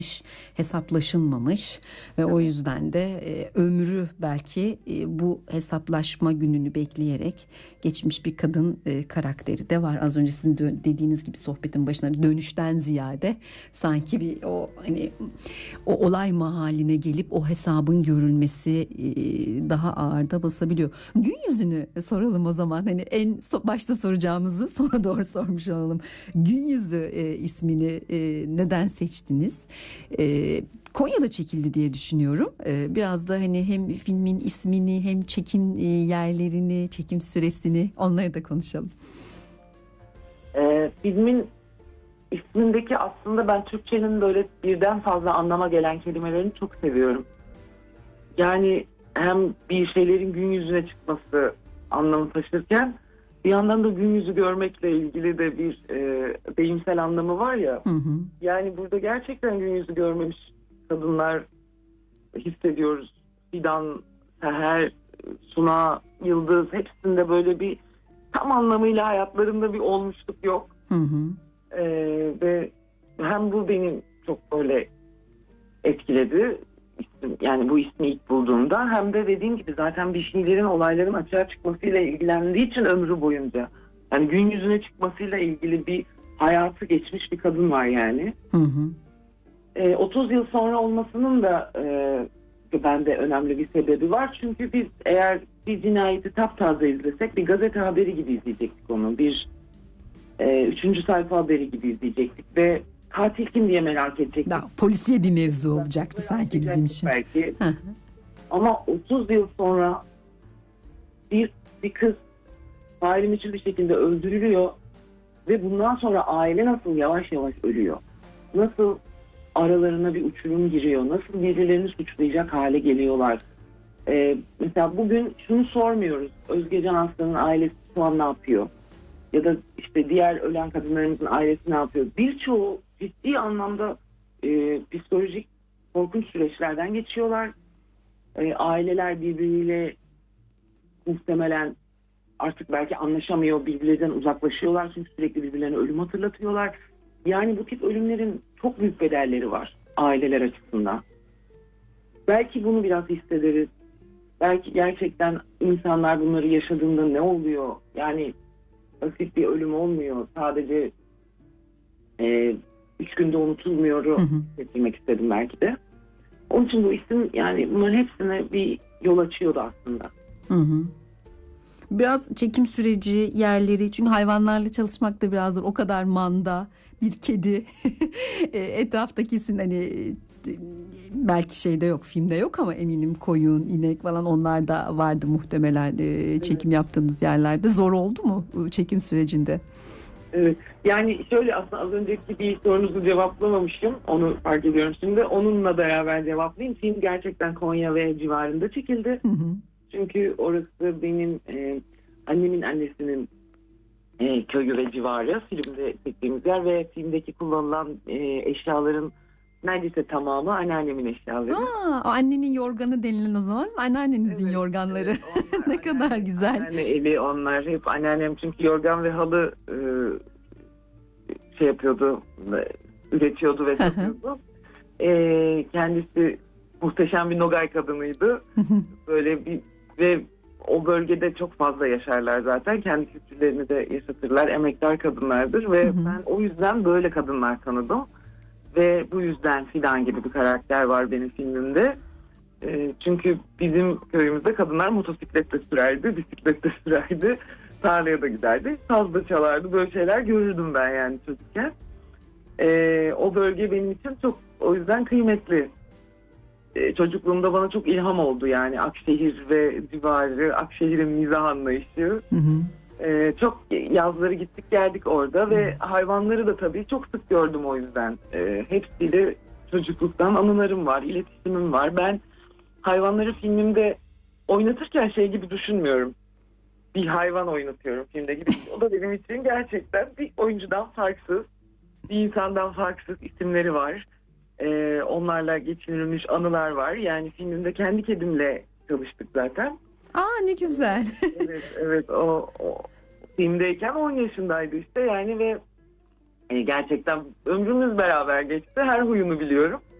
hesaplaşılmamış ve o yüzden de ömrü belki bu hesaplaşma gününü bekleyerek geçmiş bir kadın karakteri de var. Az önce sizin dediğiniz gibi sohbetin başına bir dönüşten ziyade sanki bir o hani o olay mahaline gelip o hesabın görülmesi daha ağırda basabiliyor. Gün yüzünü soralım o zaman. Hani en başta soracağımızı sona doğru sormuş olalım. Gün yüzü ismini neden seçtiniz? Konya'da çekildi diye düşünüyorum. Biraz da hani hem filmin ismini hem çekim yerlerini, çekim süresini onları da konuşalım. Filmin ismindeki aslında ben Türkçenin böyle birden fazla anlama gelen kelimelerini çok seviyorum. Yani hem bir şeylerin gün yüzüne çıkması anlamı taşırken bir yandan da gün yüzü görmekle ilgili de bir deyimsel anlamı var ya. Hı hı. Yani burada gerçekten gün yüzü görmemiş kadınlar hissediyoruz. Fidan, Seher, Suna, Yıldız hepsinde böyle bir tam anlamıyla hayatlarında bir olmuşluk yok. Hı hı. Ve hem bu beni çok böyle etkiledi. Yani bu ismi ilk bulduğumda hem de dediğim gibi zaten bir şeylerin, olayların açığa çıkmasıyla ilgilendiği için ömrü boyunca. Yani gün yüzüne çıkmasıyla ilgili bir hayatı geçmiş bir kadın var yani. Hı hı. 30 yıl sonra olmasının da bende önemli bir sebebi var. Çünkü biz eğer bir cinayeti taptaze izlesek bir gazete haberi gibi izleyecektik onu. Bir 3. sayfa haberi gibi izleyecektik ve katil kim diye merak edecektik. Daha polisiye bir mevzu olacaktı sanki bizim için. Belki. Ama 30 yıl sonra bir kız ayrımcı bir şekilde öldürülüyor ve bundan sonra aile nasıl yavaş yavaş ölüyor. Nasıl aralarına bir uçurum giriyor. Nasıl birbirlerini suçlayacak hale geliyorlar. Mesela bugün şunu sormuyoruz. Özge Can Aslan'ın ailesi şu an ne yapıyor? Ya da işte diğer ölen kadınlarımızın ailesi ne yapıyor? Birçoğu ciddi anlamda psikolojik korkunç süreçlerden geçiyorlar. Aileler birbiriyle muhtemelen artık belki anlaşamıyor, birbirlerinden uzaklaşıyorlar çünkü sürekli birbirlerine ölüm hatırlatıyorlar. Yani bu tip ölümlerin çok büyük bedelleri var aileler açısından. Belki bunu biraz hissederiz. Belki gerçekten insanlar bunları yaşadığında ne oluyor? Yani basit bir ölüm olmuyor. Sadece 3 günde unutulmuyoru hissettirmek istedim belki de. Onun için bu isim yani bunların hepsine bir yol açıyordu aslında. Hı hı. Biraz çekim süreci, yerleri, çünkü hayvanlarla çalışmak da biraz zor. O kadar manda, bir kedi, etraftakisin hani belki şeyde yok, filmde yok ama eminim koyun, inek falan onlar da vardı muhtemelen çekim yaptığınız yerlerde. Zor oldu mu çekim sürecinde? Evet. Yani şöyle aslında az önceki bir sorunuzu cevaplamamışım. Onu fark ediyorum şimdi. Onunla beraber cevaplayayım. Film gerçekten Konya ve civarında çekildi. Hı hı. Çünkü orası benim annemin annesinin köyü ve civarı. Filmde çektiğimiz yer ve filmdeki kullanılan eşyaların neredeyse tamamı anneannemin eşyaları. Annenin yorganı denilen o zaman anneannenizin yorganları. Evet, Ne kadar güzel. Anneanne eli onlar hep anneannem çünkü yorgan ve halı şey yapıyordu, üretiyordu ve satıyordu. Kendisi muhteşem bir Nogay kadınıydı. Böyle bir ve o bölgede çok fazla yaşarlar zaten. Kendi kültürlerini de yaşatırlar. Emektar kadınlardır ve ben o yüzden böyle kadınlar tanıdım. Ve bu yüzden Fidan gibi bir karakter var benim filmimde. Çünkü bizim köyümüzde kadınlar motosikletle sürerdi, bisikletle sürerdi, tarlaya da giderdi, saz da çalardı. Böyle şeyler görürdüm ben yani çocukken. O bölge benim için çok o yüzden kıymetli. Çocukluğumda bana çok ilham oldu yani Akşehir ve civarı, Akşehir'in mizah anlayışı. Çok yazları gittik geldik orada ve hayvanları da tabii çok sık gördüm o yüzden. Hepsiyle çocukluktan anılarım var, iletişimim var. Ben hayvanları filmimde oynatırken şey gibi düşünmüyorum. Bir hayvan oynatıyorum filmde gibi. O da benim için gerçekten bir oyuncudan farksız, bir insandan farksız isimleri var. Onlarla geçirilmiş anılar var. Yani filmimde kendi kedimle çalıştık zaten. Ne güzel. Evet o filmdeyken 10 yaşındaydı işte yani ve Gerçekten ömrümüz beraber geçti. Her huyunu biliyorum.